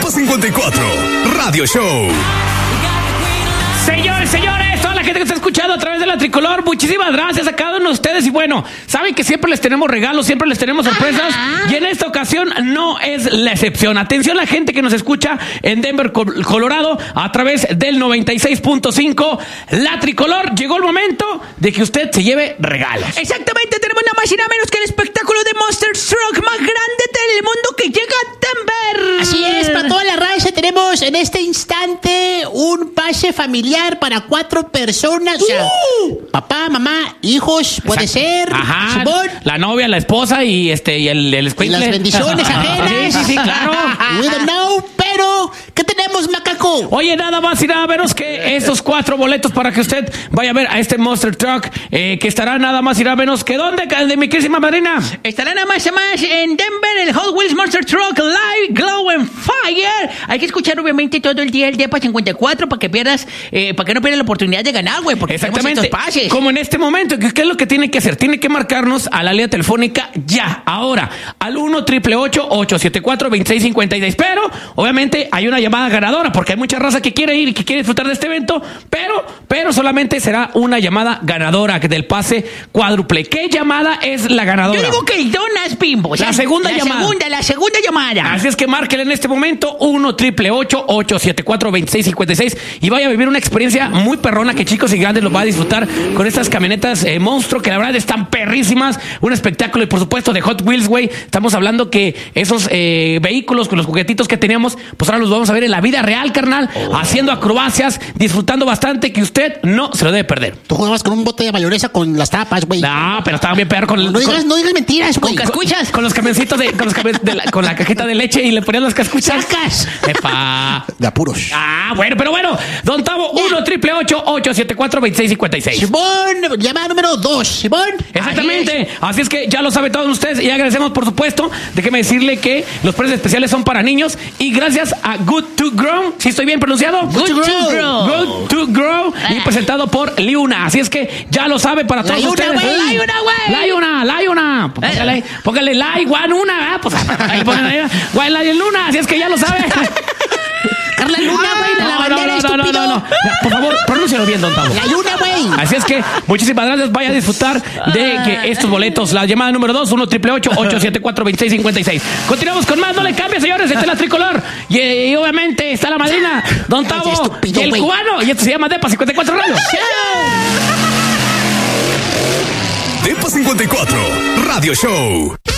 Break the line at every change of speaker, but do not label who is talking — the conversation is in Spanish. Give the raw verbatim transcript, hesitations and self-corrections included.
Depa cincuenta y cuatro Radio Show.
Señores, señores, toda la gente que está escuchando a través de la Tricolor, muchísimas gracias a cada uno de ustedes. Y bueno, saben que siempre les tenemos regalos, siempre les tenemos sorpresas. Y en esta ocasión no es la excepción. Atención a la gente que nos escucha en Denver, Colorado, a través del noventa y seis punto cinco. La Tricolor, llegó el momento de que usted se lleve regalos.
Exactamente, tenemos nada más y nada menos que el espectáculo de Monster Truck más grande del mundo que llega a Denver.
Así es, para toda la raza tenemos en este instante un pase familiar para cuatro personas. O sea, uh. papá, mamá, hijos, puede Exacto. ser.
Ajá. Simón. La novia, la esposa y este y el, el
y las bendiciones ajenas.
Sí, sí, sí, claro.
We don't know, pero ¿qué tenemos, macaco?
Oye, nada más y nada menos que estos cuatro boletos para que usted vaya a ver a este Monster Truck, eh, que estará nada más y nada menos que ¿dónde, de mi querísima madrina?
Estará nada más y más en Denver, el Hot Wheels Monster Truck Live Glow and Fire. Hay que escuchar obviamente todo el día el Depa cincuenta y cuatro para que pierdas, eh, para que no pierdas la oportunidad de ganar, güey, porque
exactamente
estos pases.
Como en este momento, ¿qué es lo que tiene que hacer? Tiene que marcarnos a la línea telefónica ya, ahora, al uno triple ocho ocho siete cuatro dos seis cinco seis. Pero, obviamente, hay una llamada ganadora, porque hay mucha raza que quiere ir y que quiere disfrutar de este evento, pero, pero solamente será una llamada ganadora del pase cuádruple. ¿Qué llamada es la ganadora?
Yo digo que el Donas Bimbo.
La segunda
la
llamada.
La segunda, la segunda llamada.
Así es que márquele en este momento uno triple ocho ocho siete cuatro dos seis cinco seis y vaya a vivir una experiencia muy perrona que chicos y grandes lo va a disfrutar con estas camionetas eh, monstruo que la verdad están perrísimas. Un espectáculo y por supuesto de Hot Wheels, güey. Estamos hablando que esos eh, vehículos con los juguetitos que teníamos, pues ahora los vamos a ver en la vida real, carnal, oh. haciendo acrobacias, disfrutando bastante, que usted no se lo debe perder.
Tú jugabas con un bote de mayonesa con las tapas, güey.
No, pero estaba bien peor con el,
no, digas,
con,
no digas mentiras, güey.
Con cascuchas.
Con, con los camioncitos de, con, los camion, de la, con la cajeta de leche y le ponían las cascuchas.
¡Sacas!
Epa.
De apuros.
Ah, bueno, pero bueno. Don Tavo, uno triple ocho ocho siete cuatro dos seis cinco seis.
Simón, llamada número dos, Simón.
Exactamente. Es. Así es que ya lo saben todos ustedes y agradecemos, por supuesto. Déjeme decirle que los precios especiales son para niños y gracias a Good to Grow, ¿sí estoy bien pronunciado?
Good, Good to Grow.
Good to Grow y presentado por Liuna. Así es que ya lo sabe para todos
Liuna,
ustedes.
Wey.
Liuna, güey.
Liuna, Liuna. Póngale, póngale like, one, una, ¿eh? Pues ahí ponen ahí. Guay, la Luna. Así es que ya lo sabe.
Carla Luna, güey, de la
no,
bandera,
no, no,
estúpido.
no, no, no. Por favor, pronúncialo bien, don Tavo.
La Luna, güey.
Así es que muchísimas gracias. Vaya a disfrutar de que estos boletos. La llamada número dos, uno triple ocho ocho siete cuatro dos seis cinco seis. Continuamos con más. No le cambie, señores. Esta es la Tricolor. Y, y obviamente está la madrina, don Tavo,
estúpido,
y el
wey.
cubano. Y esto se llama Depa cincuenta y cuatro Radio.
Depa cincuenta y cuatro Radio Show.